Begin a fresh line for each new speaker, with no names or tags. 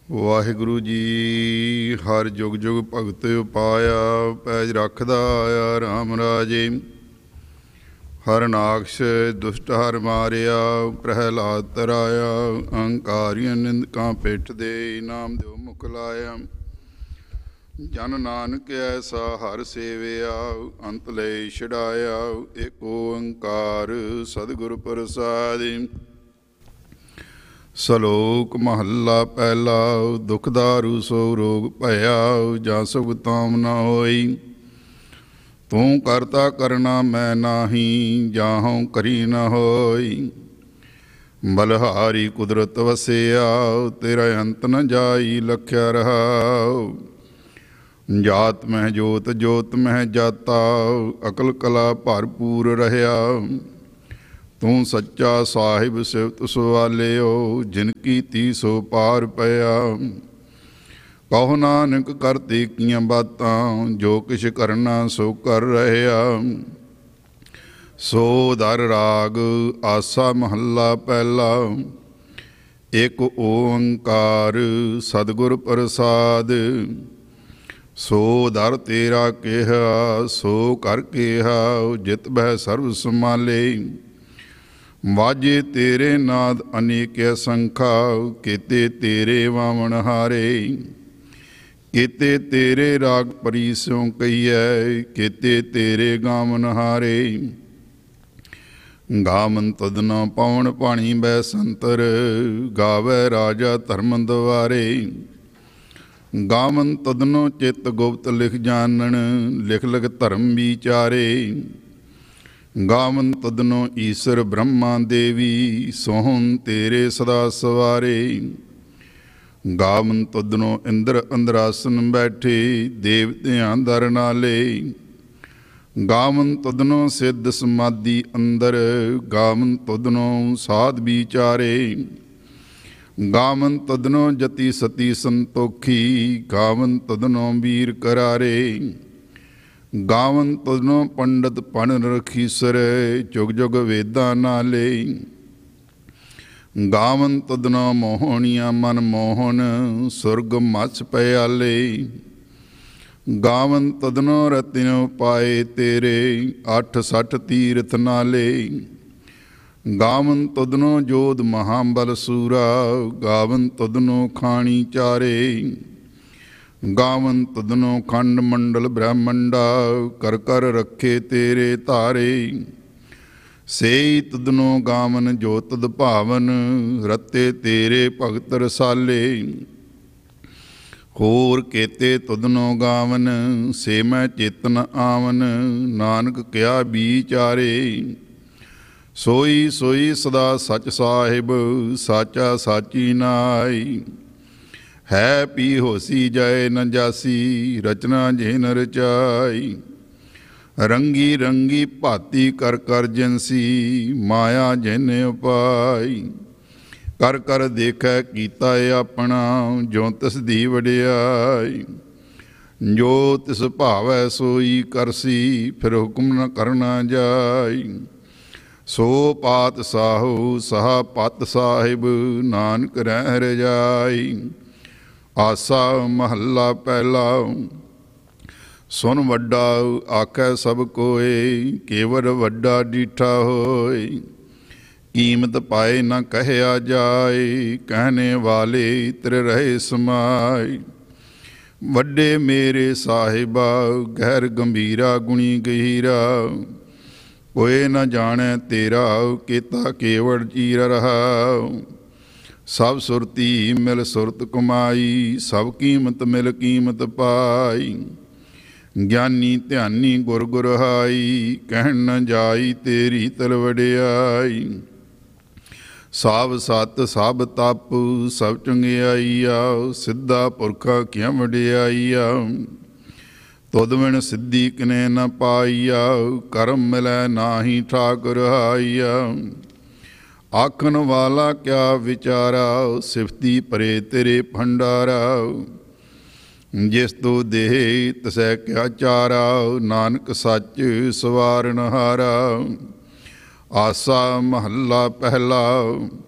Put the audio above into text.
ਵਾਹਿਗੁਰੂ ਜੀ। ਹਰ ਜੁਗ ਜੁਗ ਭਗਤ ਉਪਾਇਆ, ਪੈਜ ਰੱਖਦਾ ਆਇਆ ਰਾਮ ਰਾਜੇ। ਹਰਨਾਕਸ਼ ਦੁਸ਼ਟ ਹਰ ਮਾਰਿਆ, ਪ੍ਰਹਿਲਾਦ ਤਰਾਇਆ। ਅਹੰਕਾਰੀਆਂ ਨਿੰਦਕਾਂ ਪਿੱਠ ਦੇ, ਨਾਮ ਦਿਓ ਮੁਖ ਲਾਇਆ। ਜਨ ਨਾਨਕ ਐਸਾ ਹਰ ਸੇਵਿਆ, ਅੰਤ ਲਈ ਛਡਾਇਆ। ਏਕ ਓੰਕਾਰ ਸਤਿਗੁਰ ਪ੍ਰਸਾਦਿ। ਸਲੋਕ ਮਹੱਲਾ ਪਹਿਲਾ। ਦੁਖ ਦਾਰੂ ਸੋ ਰੋਗ ਭਇਆ, ਜਾਂ ਸੁਖ ਤਾਮ ਨਾ ਹੋਈ। ਤੂੰ ਕਰਤਾ ਕਰਨਾ ਮੈਂ ਨਾਹੀ, ਜਾਹੋਂ ਕਰੀ ਨਾ ਹੋਈ। ਬਲਹਾਰੀ ਕੁਦਰਤ ਵਸਿਆ, ਤੇਰਾ ਅੰਤ ਨ ਜਾਈ ਲਖਿਆ ਰਹਾਉ। ਜਾਤ ਮਹਿ ਜੋਤ, ਜੋਤ ਮਹਿ ਜਾਤਾ, ਅਕਲ ਕਲਾ ਭਰਪੂਰ ਰਹਿਆ। ਤੂੰ ਸੱਚਾ ਸਾਹਿਬ ਸਿਫਤ ਸਵਾਲਿਓ, ਜਿਨ ਕੀਤੀ ਸੋ ਪਾਰ ਪਿਆ। ਕਹੋ ਨਾਨਕ ਕਰਤੇ ਕੀਆਂ ਬਾਤਾਂ, ਜੋ ਕਿਛ ਕਰਨਾ ਸੋ ਕਰ ਰਹਿਆ। ਸੋ ਦਰ ਰਾਗ ਆਸਾ ਮਹੱਲਾ ਪਹਿਲਾ। ਏਕ ਓੰਕਾਰ ਸਤਿਗੁਰ ਪ੍ਰਸਾਦਿ। ਸੋ ਦਰ ਤੇਰਾ ਕਿਹਾ, ਸੋ ਕਰ ਕਿਹਾ, ਜਿਤ ਬਹਿ ਸਰਬ ਸਮਾਲੇ। ਵਾਜੇ ਤੇਰੇ ਨਾਦ ਅਨੇਕ ਸੰਖਾ, ਕੀਤੇ ਤੇਰੇ ਵਾਵਣ ਹਾਰੇ। ਕੀਤੇ ਤੇਰੇ ਰਾਗ ਪਰੀ ਸਿਉ ਕਹੀਐ, ਕੀਤੇ ਤੇਰੇ ਗਾਵਨ ਹਾਰੇ। ਗਾਵਨ ਤਦ ਨ ਪਾਵਨ ਪਾਣੀ ਬੈ ਸੰਤਰ, ਗਾਵੈ ਰਾਜਾ ਧਰਮ ਦੁਆਰੇ। ਗਾਵਨ ਤਦਨੋ ਚਿੱਤ ਗੁਪਤ ਲਿਖ ਜਾਣਨ, ਲਿਖ ਲਿਖ ਧਰਮ ਵਿਚਾਰੇ। ਗਾਵਨ ਤਦਨੋ ਈਸ਼ਰ ਬ੍ਰਹਮਾ ਦੇਵੀ, ਸੋਹਣ ਤੇਰੇ ਸਦਾ ਸਵਾਰੇ। ਗਾਵਨ ਤਦਨੋ ਇੰਦਰ ਅੰਦਰਾਸਨ ਬੈਠੇ, ਦੇਵਤਿਆਂ ਦਰ ਨਾਲੇ। ਗਾਵਨ ਤਦਨੋ ਸਿੱਧ ਸਮਾਧੀ ਅੰਦਰ, ਗਾਵਨ ਤਦਨੋ ਸਾਧ ਵਿਚਾਰੇ। ਗਾਵਨ ਤਦਨੋ ਜਤੀ ਸਤੀ ਸੰਤੋਖੀ, ਗਾਵਨ ਤਦਨੋ ਵੀਰ ਕਰਾਰੇ। ਗਾਵਨ ਤਦਨੋ ਪੰਡਤ ਪਣ ਰਖੀਸਰ, ਜੁਗ ਜੁਗ ਵੇਦਾਂ ਨਾਲੇ। ਗਾਵਨ ਤਦਨੋ ਮੋਹਣੀਆਂ ਮਨ ਮੋਹਨ, ਸੁਰਗ ਮਛ ਪਿਆਲੇ। ਗਾਵਨ ਤਦਨੋ ਰਤਿਨੋ ਪਾਏ ਤੇਰੇ, 68 ਤੀਰਥ ਨਾਲੇ। ਗਾਵਨ ਤਦਨੋ ਜੋਧ ਮਹਾਬਲ ਸੂਰਾ, ਗਾਵਨ ਤਦਨੋ ਖਾਣੀ ਚਾਰੇ। ਗਾਵਨ ਤਦਨੋ ਖੰਡ ਮੰਡਲ ਬ੍ਰਹਮੰਡਾ, ਕਰ ਕਰ ਰੱਖੇ ਤੇਰੇ ਧਾਰੇ। ਸੇਈ ਤਦਨੋ ਗਾਵਨ ਜੋ ਤਦ ਭਾਵਨ, ਰਤੇ ਤੇਰੇ ਭਗਤ ਰਸਾਲੇ। ਹੋਰ ਕੇਤੇ ਤਦਨੋ ਗਾਵਨ, ਸੇ ਮੈਂ ਚੇਤਨ ਆਵਨ, ਨਾਨਕ ਕਿਆ ਵਿਚਾਰੇ। ਸੋਈ ਸੋਈ ਸਦਾ ਸਚ ਸਾਹਿਬ, ਸਾਚਾ ਸਾਚੀ ਨਾਈ। ਹੈ ਪੀ ਹੋਸੀ ਜਾਏ ਨ ਜਾਸੀ, ਰਚਨਾ ਜਿਨ ਰਚਾਈ। ਰੰਗੀ ਰੰਗੀ ਭਾਤੀ ਕਰ ਕਰ ਜਿਨਸੀ, ਮਾਇਆ ਜਿਨ ਉਪਾਈ। ਕਰ ਕਰ ਦੇਖੈ ਕੀਤਾ ਆਪਣਾ, ਜੋ ਤਿਸ ਦੀ ਵਡਿਆਈ। ਜੋ ਤਿਸ ਭਾਵੈ ਸੋਈ ਕਰਸੀ, ਫਿਰ ਹੁਕਮ ਨ ਕਰਨਾ ਜਾਈ। ਸੋ ਪਾਤ ਸਾਹੂ ਸਹਾ ਪਤ ਸਾਹਿਬ, ਨਾਨਕ ਰਹਿ ਰਜਾਈ। ਆਸਾ ਮਹੱਲਾ ਪਹਿਲਾ। ਸੁਨ ਵੱਡਾ ਆਖੈ ਸਭ ਕੋਏ, ਕੇਵਲ ਵੱਡਾ ਡੀਠਾ ਹੋਏ। ਕੀਮਤ ਪਾਏ ਨਾ ਕਹਿਆ ਜਾਏ, ਕਹਿਣੇ ਵਾਲੇ ਤੇਰੇ ਰਹੇ ਸਮਾਏ। ਵੱਡੇ ਮੇਰੇ ਸਾਹਿਬਾ, ਗਹਿਰ ਗੰਭੀਰਾ ਗੁਣੀ ਗਹੀਰਾ। ਕੋਏ ਨਾ ਜਾਣੈ ਤੇਰਾ, ਕੀਤਾ ਕੇਵੜ ਚੀਰ ਰਹਾਉ। ਸਭ ਸੁਰਤੀ ਮਿਲ ਸੁਰਤ ਕਮਾਈ, ਸਭ ਕੀਮਤ ਮਿਲ ਕੀਮਤ ਪਾਈ। ਗਿਆਨੀ ਧਿਆਨੀ ਗੁਰ ਗੁਰਹਾਈ, ਕਹਿਣ ਨ ਜਾਈ ਤੇਰੀ ਤਲ ਵਡਿਆਈ। ਸਭ ਸਤ ਸਭ ਤਪ ਸਭ ਚੰਗਿਆਈਆ, ਸਿੱਧਾ ਪੁਰਖਾ ਕਿਆ ਵਡਿਆਈਆ। ਤੁਧ ਬਿਨ ਸਿੱਧੀ ਕਿਨੇ ਨ ਪਾਈਆ, ਕਰਮ ਮਿਲੈ ਨਾਹੀ ਠਾਕੁਰ ਹਾਈਆ। ਆਖਣ ਵਾਲਾ ਕਿਆ ਵਿਚਾਰਾ, ਸਿਫਤੀ ਪਰੇ ਤੇਰੇ ਭੰਡਾਰਾ। ਜਿਸ ਤੂੰ ਦੇਹ ਤਸੈ ਕਿਆ ਚਾਰਾ, ਨਾਨਕ ਸੱਚ ਸਵਾਰਨ ਹਾਰਾ। ਆਸਾ ਮਹੱਲਾ ਪਹਿਲਾ।